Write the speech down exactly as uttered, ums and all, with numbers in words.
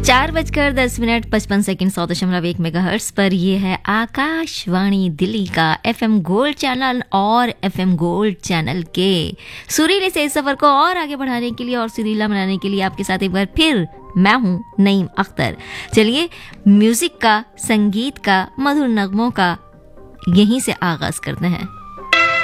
चार बजकर दस मिनट पचपन सेकंड सौ दशमलव एक मेगाहर्ट्ज पर ये है आकाशवाणी दिल्ली का एफएम गोल्ड चैनल और एफएम गोल्ड चैनल के सुरीले से इस सफर को और आगे बढ़ाने के लिए और सुरीला बनाने के लिए आपके साथ एक बार फिर मैं हूं नईम अख्तर। चलिए म्यूजिक का, संगीत का, मधुर नगमों का यहीं से आगाज करते हैं।